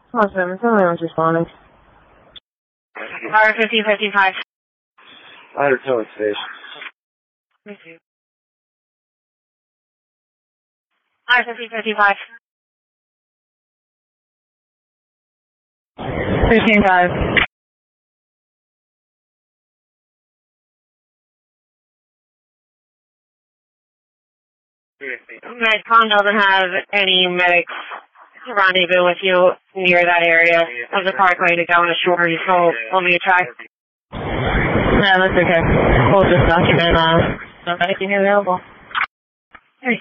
Awesome. Somebody was responding. R5055. Ladder towing station. Me too. R5055. 155. Medcom doesn't have any medics rendezvous with you near that area of the parkway to go on a shore. You still only a track. No, that's okay. We'll just document, no medicine available.